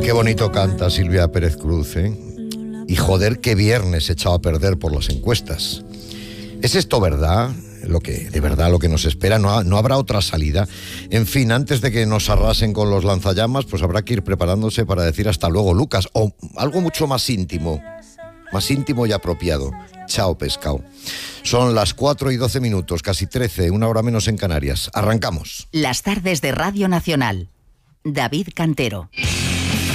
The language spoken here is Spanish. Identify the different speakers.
Speaker 1: qué bonito canta Silvia Pérez Cruz, ¿eh? Y joder, qué viernes echado a perder por las encuestas. ¿Es esto verdad? Lo que nos espera, no habrá otra salida. En fin, antes de que nos arrasen con los lanzallamas, pues habrá que ir preparándose para decir hasta luego, Lucas, o algo mucho más íntimo y apropiado. Chao, pescado. Son las 4:12, casi 13, una hora menos en Canarias. Arrancamos.
Speaker 2: Las tardes de Radio Nacional. David Cantero.